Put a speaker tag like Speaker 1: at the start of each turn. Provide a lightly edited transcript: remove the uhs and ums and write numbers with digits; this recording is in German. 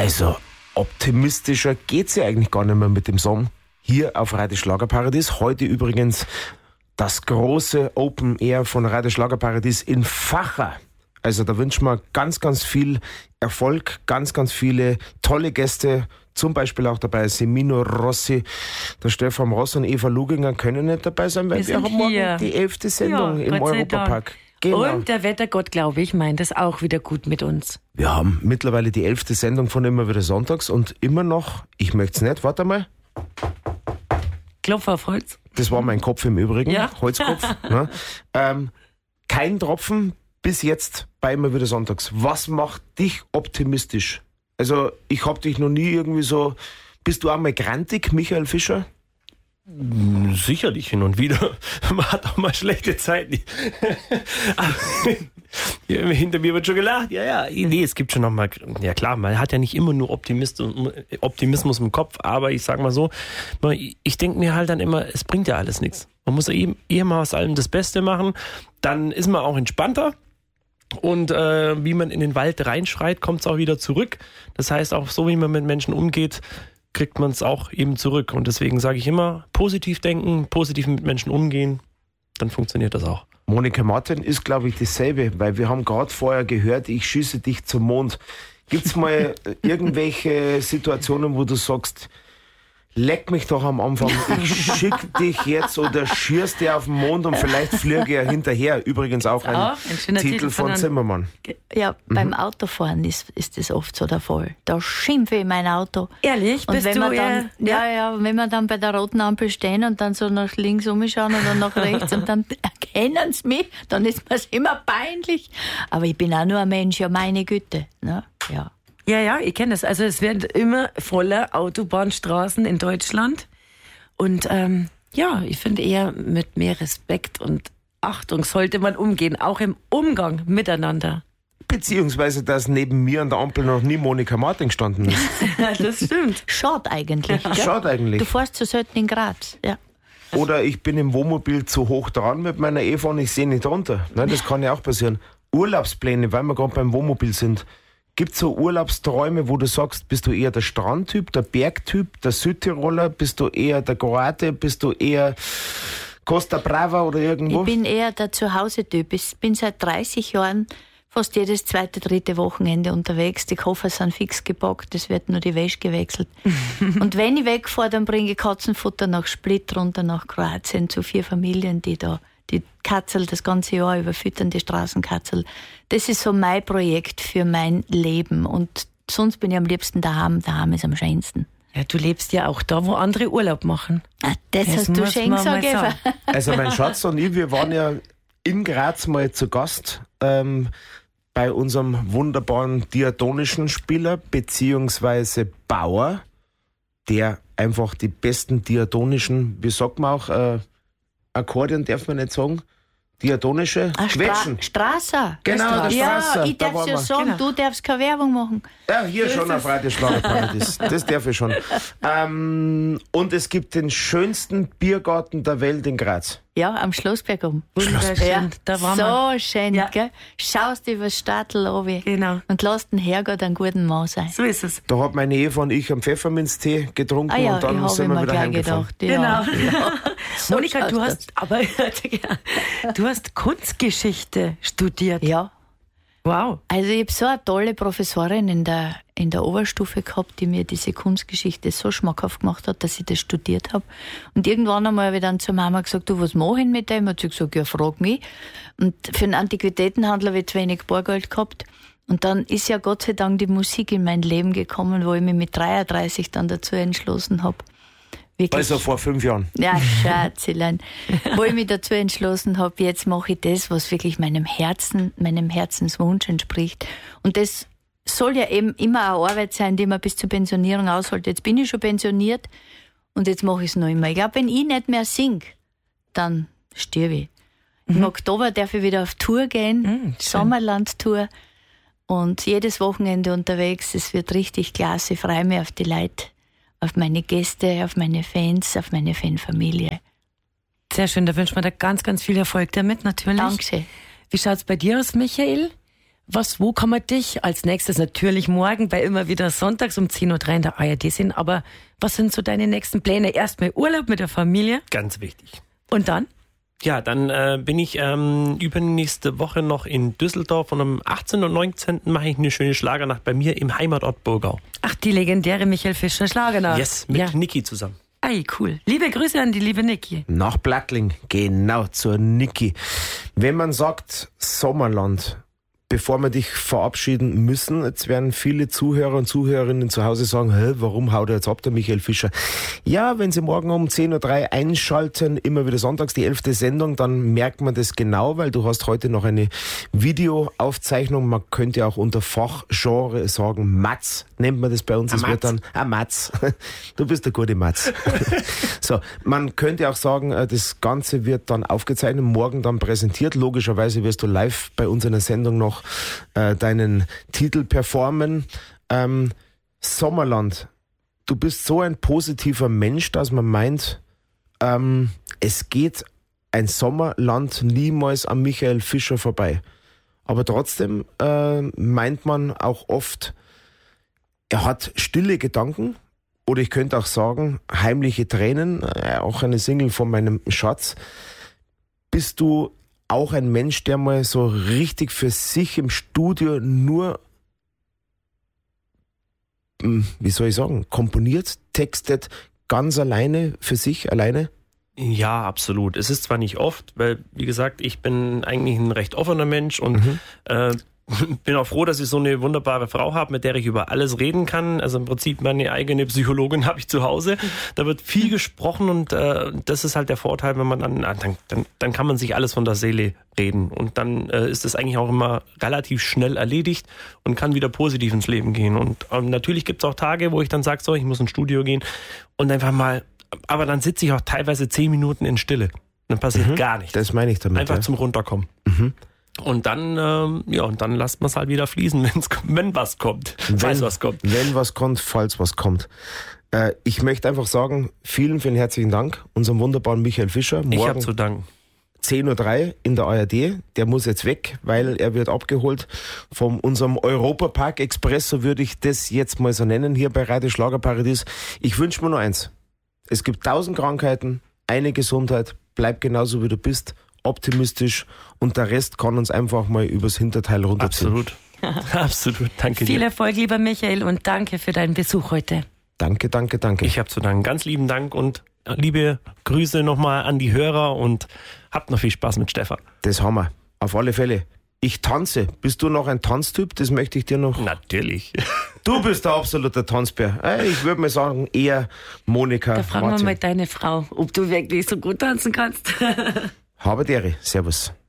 Speaker 1: Also, optimistischer geht's ja eigentlich gar nicht mehr mit dem Song. Hier auf Radio Schlagerparadies. Heute übrigens das große Open Air von Radio Schlagerparadies in Vacha. Also da wünschen wir ganz, ganz viel Erfolg, ganz, ganz viele tolle Gäste. Zum Beispiel auch dabei Semino Rossi, der Stefan Ross und Eva Luginger können nicht dabei sein, weil wir haben morgen die 11. Sendung im Europapark.
Speaker 2: Genau. Und der Wettergott, glaube ich, meint das auch wieder gut mit uns.
Speaker 1: Wir haben mittlerweile die 11. Sendung von Immer wieder sonntags und immer noch, ich möchte es nicht, warte mal.
Speaker 2: Klopf auf Holz.
Speaker 1: Das war mein Kopf im Übrigen,
Speaker 2: ja.
Speaker 1: Holzkopf. Ne? Kein Tropfen bis jetzt bei Immer wieder sonntags. Was macht dich optimistisch? Also ich habe dich noch nie irgendwie so... Bist du auch mal grantig, Michael Fischer?
Speaker 3: Sicherlich hin und wieder. Man hat auch mal schlechte Zeiten. Hinter mir wird schon gelacht. Ja. Nee, es gibt schon noch mal... Ja klar, man hat ja nicht immer nur Optimismus im Kopf, aber ich sag mal so, ich denke mir halt dann immer, es bringt ja alles nichts. Man muss eben eher mal aus allem das Beste machen. Dann ist man auch entspannter. Und wie man in den Wald reinschreit, kommt es auch wieder zurück. Das heißt, auch so wie man mit Menschen umgeht, kriegt man es auch eben zurück. Und deswegen sage ich immer, positiv denken, positiv mit Menschen umgehen, dann funktioniert das auch.
Speaker 1: Monika Martin ist, glaube ich, dasselbe, weil wir haben gerade vorher gehört, ich schieße dich zum Mond. Gibt es mal irgendwelche Situationen, wo du sagst, leck mich doch am Anfang, ich schick dich jetzt oder schießt dir auf den Mond und vielleicht fliege er hinterher. Übrigens auch ein Titel von Zimmermann.
Speaker 4: Ja, beim Autofahren ist das oft so der Fall. Da schimpfe ich mein Auto.
Speaker 2: Ehrlich?
Speaker 4: Und
Speaker 2: bist
Speaker 4: wenn
Speaker 2: du
Speaker 4: wir dann, wenn wir dann bei der roten Ampel stehen und dann so nach links umschauen oder nach rechts und dann erkennen sie mich, dann ist mir immer peinlich. Aber ich bin auch nur ein Mensch, ja meine Güte. Ne? Ja.
Speaker 2: Ja, ich kenne das. Also es werden immer voller Autobahnstraßen in Deutschland. Und ich finde eher mit mehr Respekt und Achtung sollte man umgehen, auch im Umgang miteinander.
Speaker 1: Beziehungsweise, dass neben mir an der Ampel noch nie Monika Martin gestanden ist.
Speaker 2: Das stimmt.
Speaker 4: Schade eigentlich.
Speaker 1: Ja. Schade eigentlich.
Speaker 4: Du fährst zu selten in Graz, ja.
Speaker 1: Oder ich bin im Wohnmobil zu hoch dran mit meiner Eva und ich sehe nicht runter. Ne, das kann ja auch passieren. Urlaubspläne, weil wir gerade beim Wohnmobil sind. Gibt es so Urlaubsträume, wo du sagst, bist du eher der Strandtyp, der Bergtyp, der Südtiroler, bist du eher der Kroate, bist du eher Costa Brava oder irgendwo?
Speaker 4: Ich bin eher der Zuhause-Typ. Ich bin seit 30 Jahren fast jedes zweite, dritte Wochenende unterwegs. Die Koffer sind fix gepackt, es wird nur die Wäsche gewechselt. Und wenn ich wegfahre, dann bringe ich Katzenfutter nach Split runter nach Kroatien zu 4 Familien, die da die Katzel das ganze Jahr überfüttern, die Straßenkatzel. Das ist so mein Projekt für mein Leben. Und sonst bin ich am liebsten daheim. Daheim ist am schönsten.
Speaker 2: Ja, du lebst ja auch da, wo andere Urlaub machen.
Speaker 4: Das hast du schön gesagt, Eva.
Speaker 1: Also mein Schatz und ich, wir waren ja in Graz mal zu Gast bei unserem wunderbaren diatonischen Spieler beziehungsweise Bauer, der einfach die besten diatonischen, wie sagt man auch, Akkordeon darf man nicht sagen, diatonische Quetschen.
Speaker 4: Strasser.
Speaker 1: Genau, der Strasser.
Speaker 4: Ja, ich darf es ja sagen, genau. Du darfst keine Werbung machen.
Speaker 1: Ja, hier so schon auf Radio Schlagerparadies. Das darf ich schon. Und es gibt den schönsten Biergarten der Welt in Graz.
Speaker 4: Ja, am Schlossberg oben.
Speaker 2: Wunderschön.
Speaker 4: Ja,
Speaker 2: da waren
Speaker 4: so
Speaker 2: wir.
Speaker 4: schön,
Speaker 2: ja.
Speaker 4: Gell? Schaust über das Stadtl runter
Speaker 2: genau.
Speaker 4: Und lass den Herrgott einen guten Mann sein.
Speaker 2: So ist es.
Speaker 1: Da hat meine Eva und ich einen Pfefferminztee getrunken und dann sind wir wieder heimgefahren.
Speaker 4: Gedacht, ja.
Speaker 2: Genau.
Speaker 4: Ja. So
Speaker 2: Monika, du hast Kunstgeschichte studiert.
Speaker 4: Ja.
Speaker 2: Wow.
Speaker 4: Also ich habe so eine tolle Professorin in der Oberstufe gehabt, die mir diese Kunstgeschichte so schmackhaft gemacht hat, dass ich das studiert habe. Und irgendwann einmal habe ich dann zur Mama gesagt, du, was mache ich mit dem? Hat sie gesagt, ja, frag mich. Und für einen Antiquitätenhandler habe ich zu wenig Bargeld gehabt. Und dann ist ja Gott sei Dank die Musik in mein Leben gekommen, wo ich mich mit 33 dann dazu entschlossen habe. Wirklich.
Speaker 1: Also vor 5 Jahren.
Speaker 4: Ja, Schatzelein. Wo ich mich dazu entschlossen habe, jetzt mache ich das, was wirklich meinem Herzenswunsch entspricht. Und das soll ja eben immer eine Arbeit sein, die man bis zur Pensionierung aushält. Jetzt bin ich schon pensioniert und jetzt mache ich es noch immer. Ich glaube, wenn ich nicht mehr singe, dann stirbe ich. Im Oktober darf ich wieder auf Tour gehen, Sommerland-Tour. Und jedes Wochenende unterwegs. Es wird richtig klasse. Ich freue mich auf die Leute, auf meine Gäste, auf meine Fans, auf meine Fanfamilie.
Speaker 2: Sehr schön, da wünschen wir dir ganz, ganz viel Erfolg damit, natürlich.
Speaker 4: Dankeschön.
Speaker 2: Wie schaut es bei dir aus, Michael? Wo kann man dich als nächstes natürlich morgen bei immer wieder sonntags um 10.03 Uhr in der ARD sehen, aber was sind so deine nächsten Pläne? Erstmal Urlaub mit der Familie.
Speaker 3: Ganz wichtig.
Speaker 2: Und dann?
Speaker 3: Ja, dann bin ich übernächste Woche noch in Düsseldorf und am 18. und 19. mache ich eine schöne Schlagernacht bei mir im Heimatort Burgau.
Speaker 2: Ach, die legendäre Michael Fischer Schlagernacht.
Speaker 3: Yes, mit Niki zusammen.
Speaker 2: Ei, cool. Liebe Grüße an die liebe Niki.
Speaker 1: Nach Blattling, genau, zur Niki. Wenn man sagt Sommerland, bevor wir dich verabschieden müssen, jetzt werden viele Zuhörer und Zuhörerinnen zu Hause sagen, warum haut er jetzt ab, der Michael Fischer? Ja, wenn Sie morgen um 10.03 Uhr einschalten, immer wieder sonntags, die 11. Sendung, dann merkt man das genau, weil du hast heute noch eine Videoaufzeichnung. Man könnte auch unter Fachgenre sagen, Matz, nennt man das bei uns. Es wird dann, Matz. Du bist der gute Matz. So, man könnte auch sagen, das Ganze wird dann aufgezeichnet, morgen dann präsentiert. Logischerweise wirst du live bei uns in der Sendung noch deinen Titel performen. Sommerland, du bist so ein positiver Mensch, dass man meint, es geht ein Sommerland niemals an Michael Fischer vorbei. Aber trotzdem meint man auch oft, er hat stille Gedanken oder ich könnte auch sagen, heimliche Tränen, auch eine Single von meinem Schatz. Bist du auch ein Mensch, der mal so richtig für sich im Studio nur, wie soll ich sagen, komponiert, textet, ganz alleine, für sich alleine?
Speaker 3: Ja, absolut. Es ist zwar nicht oft, weil, wie gesagt, ich bin eigentlich ein recht offener Mensch und bin auch froh, dass ich so eine wunderbare Frau habe, mit der ich über alles reden kann. Also im Prinzip meine eigene Psychologin habe ich zu Hause. Da wird viel gesprochen und das ist halt der Vorteil, wenn man dann kann man sich alles von der Seele reden. Und dann ist es eigentlich auch immer relativ schnell erledigt und kann wieder positiv ins Leben gehen. Und natürlich gibt es auch Tage, wo ich dann sage, so, ich muss ins Studio gehen und einfach mal, aber dann sitze ich auch teilweise 10 Minuten in Stille. Dann passiert gar nichts.
Speaker 1: Das meine ich damit.
Speaker 3: Einfach zum Runterkommen. Und dann, und dann lasst man es halt wieder fließen, wenn was kommt. Falls was kommt.
Speaker 1: Wenn was kommt, falls was kommt. Ich möchte einfach sagen, vielen herzlichen Dank, unserem wunderbaren Michael Fischer.
Speaker 3: Ich habe zu danken.
Speaker 1: 10.03 Uhr in der ARD. Der muss jetzt weg, weil er wird abgeholt von unserem Europapark Express, so würde ich das jetzt mal so nennen, hier bei Radio Schlagerparadies. Ich wünsche mir nur eins. Es gibt 1000 Krankheiten, eine Gesundheit, bleib genauso wie du bist, optimistisch und der Rest kann uns einfach mal übers Hinterteil runterziehen.
Speaker 3: Absolut. Absolut. Danke dir.
Speaker 2: Viel Erfolg, lieber Michael, und danke für deinen Besuch heute.
Speaker 1: Danke.
Speaker 3: Ich habe zu danken. Ganz lieben Dank und liebe Grüße nochmal an die Hörer und habt noch viel Spaß mit Stefan.
Speaker 1: Das haben wir. Auf alle Fälle. Ich tanze. Bist du noch ein Tanztyp? Das möchte ich dir noch...
Speaker 3: Natürlich.
Speaker 1: Du bist der absolute Tanzbär. Ich würde mal sagen, eher Monika.
Speaker 2: Da fragen wir mal deine Frau, ob du wirklich so gut tanzen kannst.
Speaker 1: Habe Dere. Servus.